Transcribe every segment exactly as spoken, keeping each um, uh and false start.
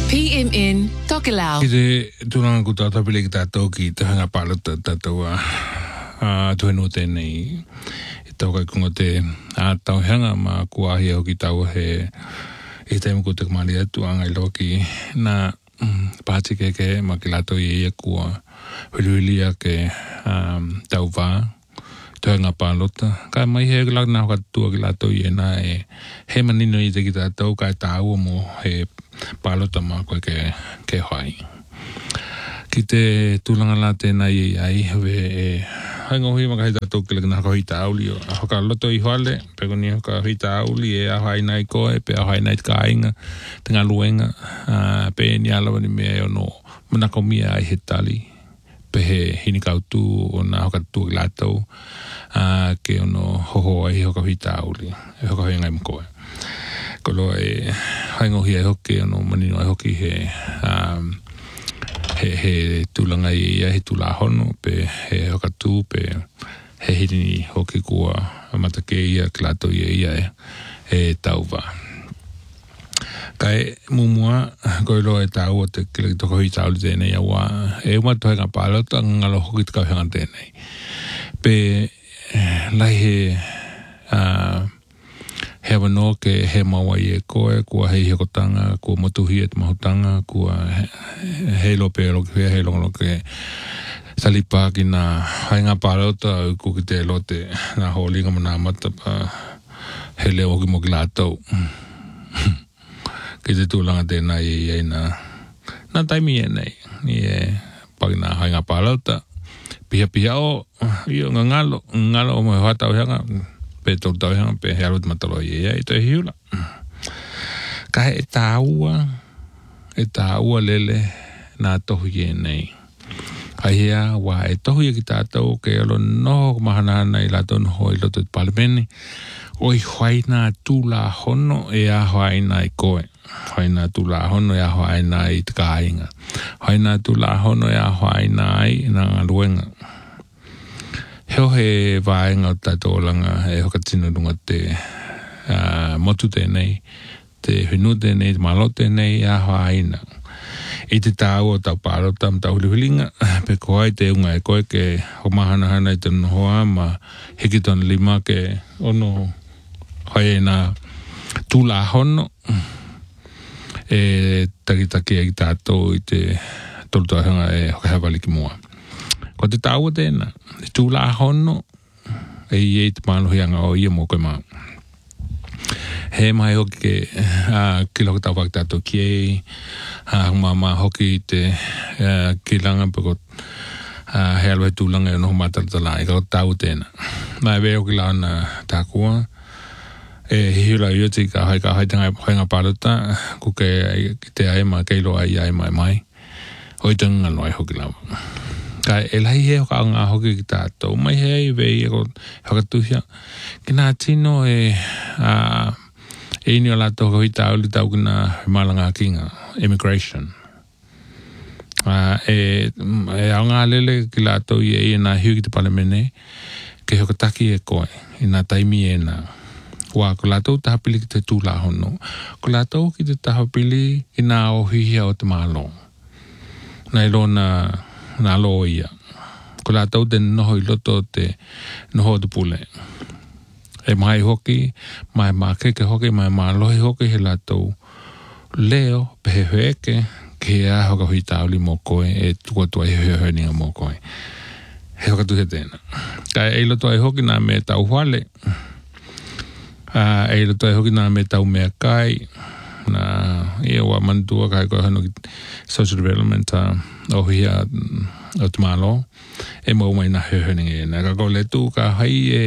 P M N Tokelau. Kite tulanga ku tata pili ki tātou ki te hanga palota tātou a tuenu tēnei. I tau kai kunga te ātau hanga ma kuahi au ki tau he i teimu ku te kamali atu angai loki na pāti ke ke ma ki lato i ia kua hulihulia ke tau wā. Te hanga palota. Kai mai he ka lak na hoka tua ki lato i e na e he manino i te ki tātou kai tāua mo he palota ma koe ke, ke hai. Ki te tūlanga la tēnā i ai hawe e haingohi maka hei tātou ki laka haka hita auli o a hoka loto i hoale, peko ni hoka hita auli e a hai nai koe, pe a hai nai tika ainga, te ngā luenga, uh, pe ni alawa ni mea o no manako mia ai he tali, pe he hini kautu o nā hoka tū ki lātou, uh, ke o no hoho ai hoka hita auli, e hoka hei ngai mkoe. Kolo e haingohi ai hoki ano manino ai hoki he um, he, he tūlanga i ia he tūla hono pe he hoka tū pe he hirini hoki kua amatake ia klato ia ia e, e tauwa. Kai mumua koe loa e tau o te kila ki toko hui tauli tēnei a wā e uma tohe ngā pālota ngalo hoki te kauhenga tēnei. Pe lai he uh, he wano ke he maua i e koe, kua hei hekotanga, kua motuhi e te mahutanga, kua he, he lope e loki hea, he longo ke salipa ki nā hainga pārauta au ku ki te lote nā holinga mo nā mata pa he leo hoki mo ki lātou. Ki te tūlanga tēnā i e nā, nā taimi e nei, i e paki nā hainga pārauta, piha piha o, i o ngā ngalo, ngalo o mo he hata o heanga, pe tau tau hanga, pe he aru te matalo i ea, i toi hiula. Ka he e tāua, e tāua lele nā tohu i e nei. Ka hea, wā e tohu i ki tātou, ke alo noho mahanahana i lato noho i loto te palemene, oi hoai nā tūla hono e a hoai nā i koe. Hoai nā tūla hono e a hoai nā i te kāinga. Hoai nā tūla hono e a hoai nā i nā ruenga. Heo he vāenga o tātou langa e hoka tino runga te uh, motu tēnei, te hinu tēnei, te malo tēnei, a haina. I te tāu o tau pārota, ma tau hulihulinga, pe koai te unga e koe ke ho mahana hana i te nohoa, ma hiki tona lima ke ono hoi e nā tūla hono, e takitaki e ki tātou i te tolutoahanga e hoka hawali ki mua. Ko te tāua tēnā, te tūla hono, e i e te mālohianga o ia mō koe mā. He mai hoki ke uh, ki loko tau waki tātou ki e, uh, mā mā hoki te uh, ki langa pako uh, he alwe tūlanga e noho mātaratala, e kako tāua tēnā. Mai veo ki launa tā kua, e hiula i oti ka hai ka hai tanga hoinga pārata, kuke ki te ai mā keilo ai ai mai mai, hoi tanga noi hoki lawa. Ka e lai he hoka ngā hoki ki tātou. Mai hei vei e ko hoka tuhia. Ki nā tino e uh, e ini o lato hoka hui tāu li tau ki nā malanga kinga. Immigration. Uh, e, e au ngā lele ki lato i e nā hiu ki te palemene ke hoka taki e koe. I nā taimi e nā. Wā, ko lato tahapili ki te tūla hono. Ko lato ki te tahapili ki nā ohihia o te mālo. Nai lona nā loa ia. Ko la tau te noho i loto te noho te pule. E mai hoki, mai mākeke hoki, mai mā lohi hoki he la tau leo pehe hoeke ke a hoka hui tāuli mō koe e tua tua i hoi hoininga mō koe. He hoka tuhe tēnā. Ka e loto ai hoki nā me tau whale. Uh, e loto ai hoki nā me tau mea kai. Na ia wa mantua kai koe hano ki social development uh, o hia o te malo e mau mai na heuheninga e na kako le tū ka hai e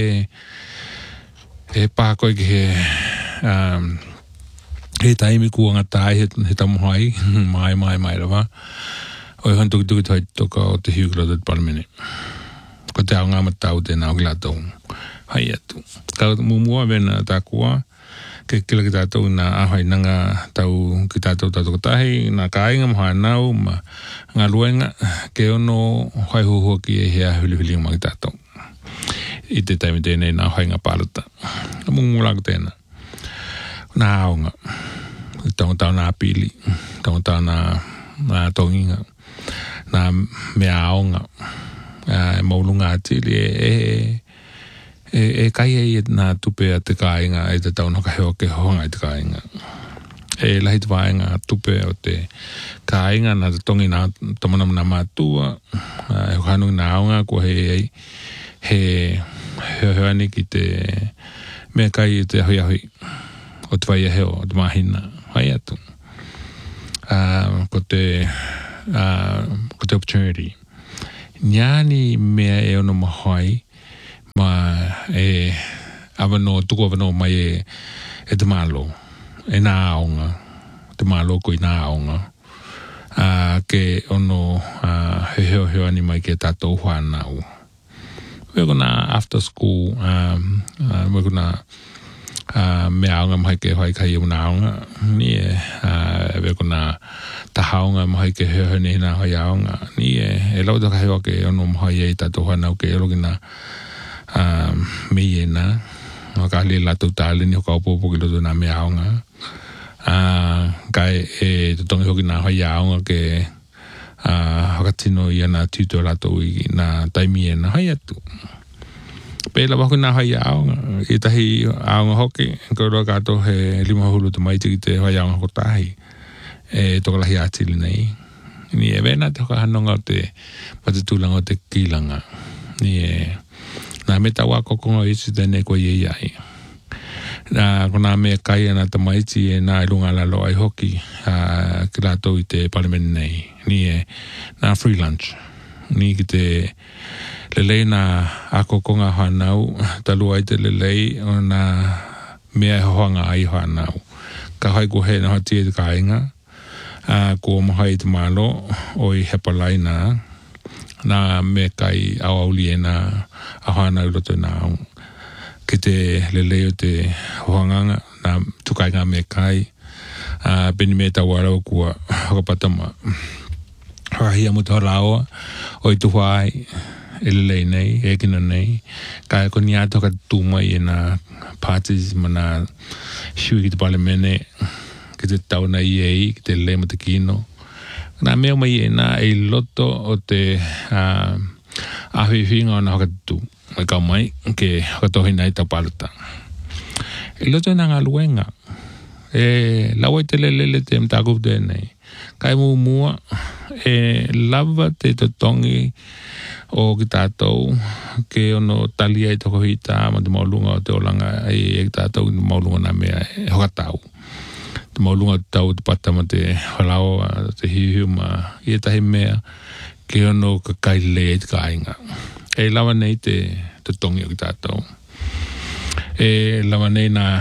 e pā koe ki he um, he taimi kuanga tai he, he tamu hai mai mai mai rawa o i hantuki tuki tai toka o te hiukila te palemene ko te au ngā matau te nao ki latou hai atu ka mumua vena tā kua ke kila ki tātou nā ahai nanga tau ki tātou tātou katahi, nā kāinga maha nau, ma ngā ruenga, ke ono hai huhua ki e hea huli huli ma ki tātou. I te taimi tēnei nā hai ngā pārata. Mungu lako tēnā. Nā aonga. Tonga tau nā pili, tonga tau nā, nā tonginga, nā mea aonga, e maulunga atili e, e, e kai e nā tupe a te kāinga, e te tau noka heo ke honga i te kāinga. E lahi te wāinga tupe o te kāinga, nā te tongi nā tamanam nā mātua, e whanungi nā aonga, ko he, he heo heo ani ki te mea kai i te ahui ahui, o te whaia heo, o te mahina. Hai atu. Uh, ko te uh, ko te opportunity. Niani mea e ono mahoi ma e avano, tuku avano mai e, e te malo. E nā aonga. Te malo ko i nā aonga. Uh, ke ono uh, he heo heo ani mai ke tātou whanau. We're gonna after school, um, uh, we're gonna Uh, me aonga mahi ke hoi kai una aonga ni e uh, e kona tahaonga mahi ke heo ni na hoi aonga ni e e lau taka heo ke ono mahi e tato hanau ke ero kina uh, me e na o ka hali lato tali ni o ka opopo ki loto na me aonga uh, kai e te tongi hoki na hoi aonga ke uh, hakatino i ana tuto lato i na taimi e na hoi atu pela waku nā hai aonga, i tahi aonga hoki, ko roa kato he lima hulu te maiti ki te hai aonga kotahi, e toka lahi atili nei. Ni e wena te hoka hanonga o te patatulanga o te kilanga. Ni e, nā meta wako konga isi tene ko i ai. Nā, ko nā mea kai ana te maiti e nā ilunga lalo ai hoki, uh, ki lato i te parliament nei. Ni e, nā free lunch. Ni ki te lelei nā ako konga hanau, talu ai te lelei o nā mea hoanga ai hanau. Ka hai ko he na hati e te kāinga, uh, ko mahai te malo o i hepalai nā, nā mea kai au auli e nā a hanau roto nā au. Ki te lelei o te hoanganga, nā tukainga mea kai, uh, peni mea tau arau kua hakapatama. Hahia mutu haraoa, o i tuwai, e lelei nei, e kina nei. Ka e koni ato ka tūmai e nā parties ma nā shui ki te palemene, ki te tau na i ei, ki te lelei ma te kino. Nā mea mai e nā e loto o te uh, awhiwhinga o nā hakatū. E kau mai, ke hakatohi nei tau paluta. E loto e nā ngā luenga. E lawa i te lelele te mtaku te nei. Kai mu mua, e lava te totongi o ki tātou, ke ono talia i toko hita, ma te maulunga o te olanga, e ki tātou ki maulunga nā mea e hokatau. Te maulunga o tau te pata ma te halao, te hihiu ma i e tahi mea, ke ono ka kai lea i te kāinga. E lava nei te totongi o ki tātou. E lava nei nā,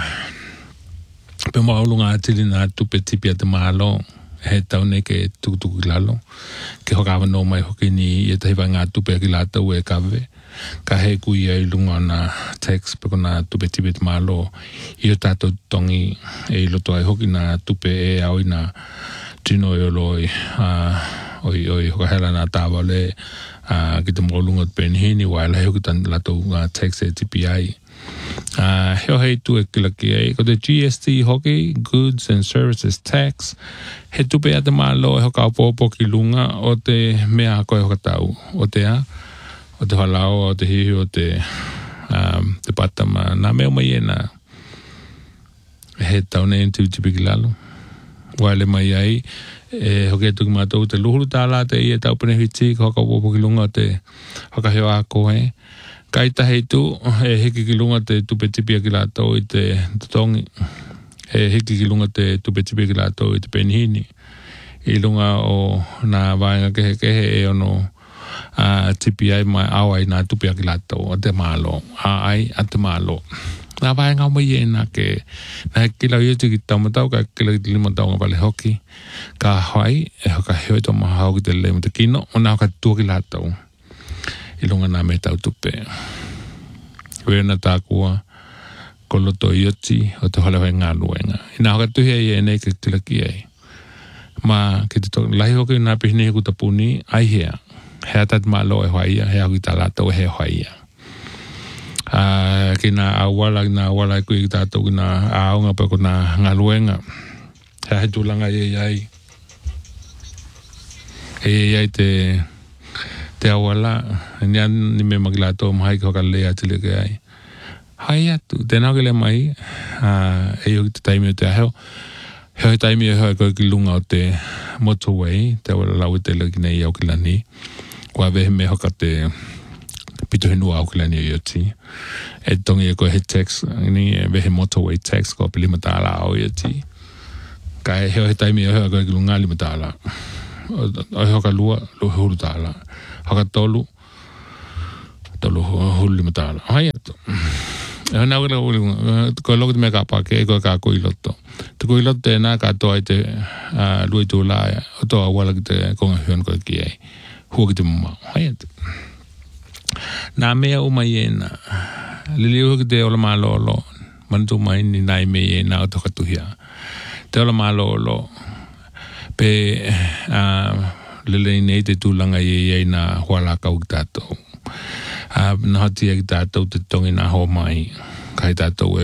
pe maulunga atiri nā tupe tipi a te mahalo, he tau nei ke tukutuku ki lalo. Ke hokawa no mai hoki ni i e tahi vai ngā tupe ki lātou e kawe. Ka he kui ai lunga na text peko nā tupe tipe te malo i o tātou tongi e loto ai hoki nā tupe e au i nā tino e oloi uh, oi, oi hokahela nā tāwa le uh, ki te mōlunga te penihini wai lai hoki tan lātou uh, text e tipi ai. Uh, heo hei tu e kilaki ei, ko te G S T hoki, Goods and Services Tax, he tupe a te malo e hoka opopo ki lunga o te mea koe hoka tau, o te a, o te halao, o te hihi, o te, um, te patama, nā mea mai e nā, he tau nei tu tipi ki lalo, waile mai ai, e hoki e tuki mātou te luhuru tāla te i e tau penehiti, ka hoka opopo ki lunga o te hoka heo a koe, kai tahi tu, e hiki ki lunga te tupe tipia ki lātou i te tongi. E hiki ki lunga te tupe tipia ki lātou i te penihini. I lunga o nā vāinga kehe kehe e ono uh, tipi ai mai awai nā tupia ki lātou o te mālo. A ai a te mālo. Nā vāinga o mai e nā ke nā he kila iuti ki taumatau, ka kila ki lima tau ngā pale hoki. Ka hoi, e hoka hoi tau maha hau ki te lei mo te kino, o nā hoka tua ki lātou. I lunga nā me tau tupe. Wena tā kua, ko loto ioti, o te halawai ngā luenga. I nā hoka tuhi ai e nei ke kilaki ai. Ma, ke te toki, lahi hoki nā pihini heku tapuni, ai hea. Hea tat malo e hoaia, hea hoki tā lātou e hea hoaia. Uh, ki nā awala, ki nā awala e kui ki tātou ki nā aonga pa ko nā ngā luenga. Hea he tūlanga e ai. E ai te te awala. Nia ni me magilato mahai koka lea te leke ai. Hai atu. Tēnā ke le mai. E o te taimi o te aheo. Heo he taimi o heo koe ki lunga o te motorway. Te awala lau te leki nei au ki lani. Kua vehe me hoka te pito henua au ki lani o ioti. E tongi e koe he tax. Ni vehe motorway tax ko pili matala au ioti. Ka e heo he taimi o heo koe ki lunga li matala. O hoka lua, lua huru tāla. Hoka tolu, tolu huru li matala. Hai atu. E hana wila wila, koe loku te mea ka pake, e koe ka kui loto. Te kui loto e nā ka toa i te lui tū laia, o toa wala ki te konga huan koe ki ei. Hua ki te mumau. Hai atu. Nā mea o mai e nā. Lili uha ki te ola maa lolo. Manatu mai ni nai me e nā o toka tuhia. Te ola maa lolo. Pe lele nei te tūlanga i ei nā huala kau ki tātou. Nā hoti e ki tātou te tongi nā hoa mai. Kai tātou e